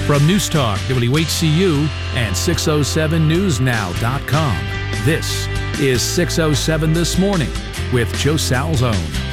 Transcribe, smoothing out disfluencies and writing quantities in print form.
From News Talk, WHCU, and 607newsnow.com, this is 607 This Morning with Joe Salzone.